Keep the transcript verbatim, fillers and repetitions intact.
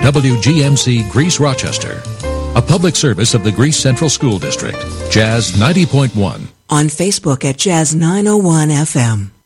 W G M C Greece Rochester. A public service of the Greece Central School District. Jazz ninety point one. On Facebook at Jazz nine oh one F M.